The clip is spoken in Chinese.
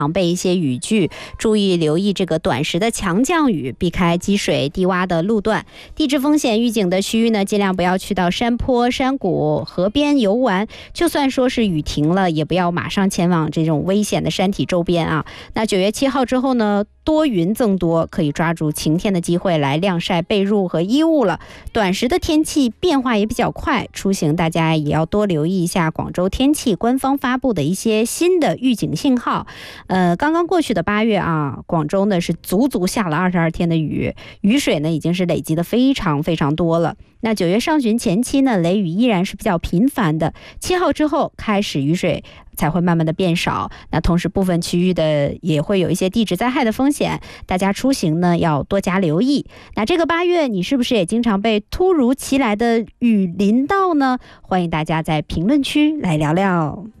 常备一些雨具，注意留意这个短时的强降雨，避开积水低洼的路段。地质风险预警的区域呢，尽量不要去到山坡、山谷、河边游玩。就算说是雨停了，也不要马上前往这种危险的山体周边啊。那9月7号之后呢，多云增多，可以抓住晴天的机会来晾晒被褥和衣物了。短时的天气变化也比较快，出行大家也要多留意一下广州天气官方发布的一些新的预警信号。刚刚过去的8月啊，广州呢是足足下了22天的雨，雨水呢已经是累积的非常非常多了。那9月上旬前期呢，雷雨依然是比较频繁的，7号之后开始雨水才会慢慢的变少。那同时部分区域的也会有一些地质灾害的风险，大家出行呢要多加留意。那这个8月你是不是也经常被突如其来的雨淋到呢？欢迎大家在评论区来聊聊。